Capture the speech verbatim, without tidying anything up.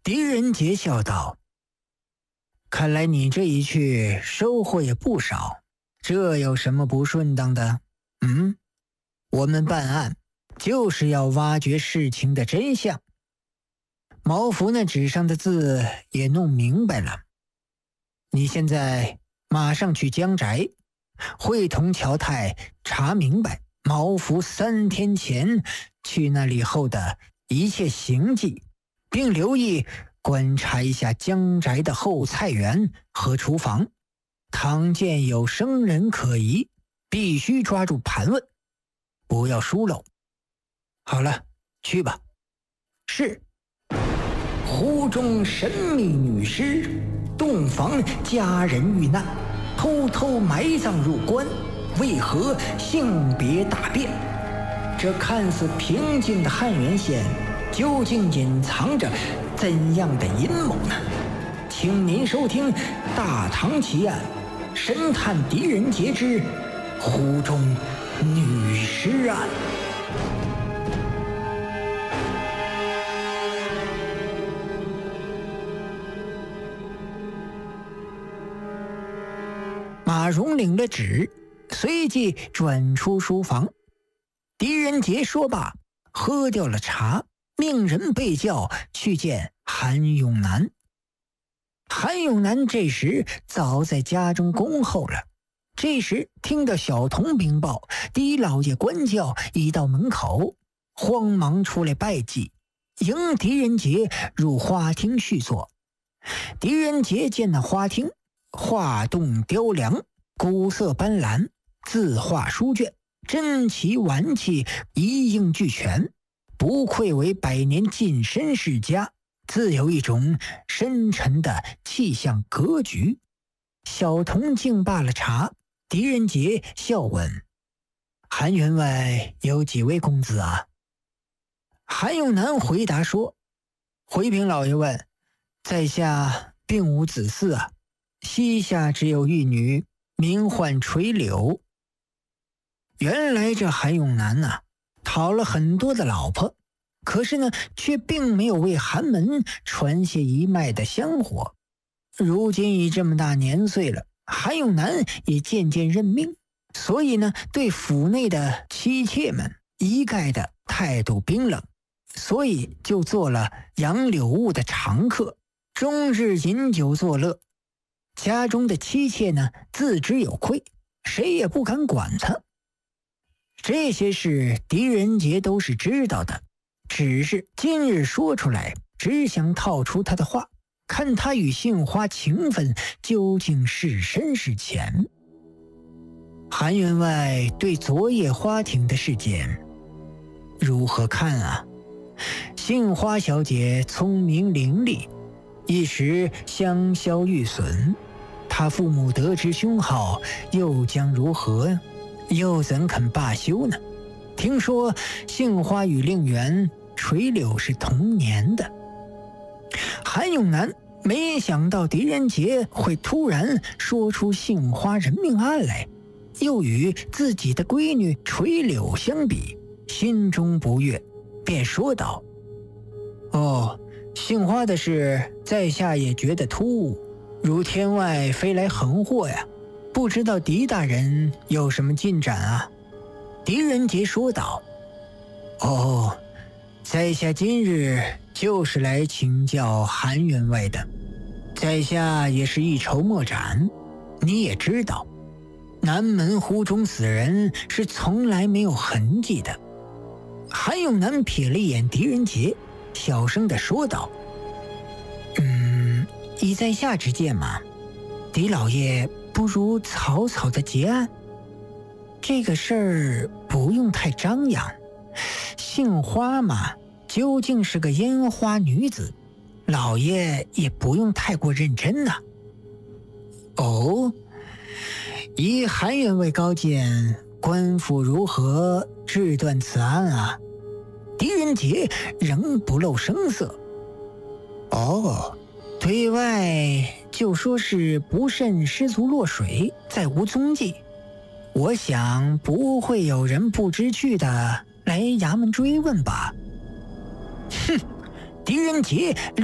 狄仁杰笑道：看来你这一去收获也不少，这有什么不顺当的？嗯，我们办案就是要挖掘事情的真相。毛福那纸上的字也弄明白了，你现在马上去江宅，会同乔太查明白毛福三天前去那里后的一切行迹，并留意观察一下江宅的后菜园和厨房，倘见有生人可疑，必须抓住盘问，不要疏漏。好了，去吧。是。湖中神秘女尸，洞房佳人遇难，偷偷埋葬入棺，为何性别大变？这看似平静的汉源县，究竟隐藏着怎样的阴谋呢？请您收听《大唐奇案》，神探狄仁杰之湖中女尸案。马蓉领了旨，随即转出书房。狄仁杰说罢，喝掉了茶，命人被叫去见韩永南。韩永南这时早在家中恭候了。这时听到小童禀报，狄老爷官轿已到门口，慌忙出来拜祭，迎狄仁杰入花厅叙坐。狄仁杰见那花厅画栋雕梁，古色斑斓，字画书卷，珍奇玩器一应俱全，不愧为百年近身世家，自有一种深沉的气象格局。小童敬罢了茶，狄仁杰笑问：韩员外有几位公子啊？韩永南回答说：回禀老爷问，在下并无子嗣啊，膝下只有一女，名唤垂柳。原来这韩永南啊，讨了很多的老婆，可是呢，却并没有为寒门传下一脉的香火。如今已这么大年岁了，韩永南也渐渐认命，所以呢，对府内的妻妾们一概的态度冰冷，所以就做了杨柳坞的常客，终日饮酒作乐。家中的妻妾呢，自知有愧，谁也不敢管他。这些事狄仁杰都是知道的，只是今日说出来，只想套出他的话，看他与杏花情分究竟是深是浅。韩员外对昨夜花厅的事件如何看啊？杏花小姐聪明伶俐，一时香消玉损，他父母得知凶号，又将如何？又怎肯罢休呢？听说杏花与令媛垂柳是同年的。韩永南没想到狄仁杰会突然说出杏花人命案来，又与自己的闺女垂柳相比，心中不悦，便说道：哦，杏花的事在下也觉得突兀，如天外飞来横祸呀，不知道狄大人有什么进展啊？狄仁杰说道：哦，在下今日就是来请教韩员外的，在下也是一筹莫展。你也知道，南门湖中死人是从来没有痕迹的。韩永南瞥了一眼狄仁杰，小声地说道：嗯，以在下之见嘛，狄老爷不如草草的结案，这个事儿不用太张扬。杏花嘛，究竟是个烟花女子，老爷也不用太过认真呐、啊。哦，以韩员外高见，官府如何治断此案啊？狄仁杰仍不露声色。哦，对外就说是不慎失足落水，再无踪迹。我想不会有人不知趣的来衙门追问吧？哼，狄仁杰